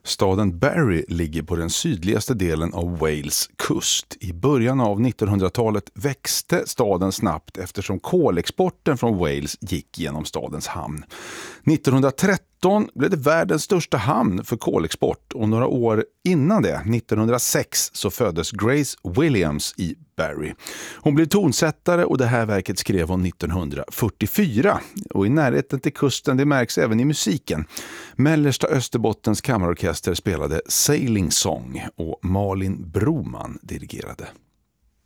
Staden Barry ligger på den sydligaste delen av Wales kust. I början av 1900-talet växte staden snabbt eftersom kolexporten från Wales gick genom stadens hamn. 1913 blev det världens största hamn för kolexport och några år innan det, 1906, så föddes Grace Williams i Barry. Hon blev tonsättare och det här verket skrev hon 1944. Och i närheten till kusten, det märks även i musiken. Mellersta Österbottens kammarorkester spelade Sailing Song och Malin Broman dirigerade.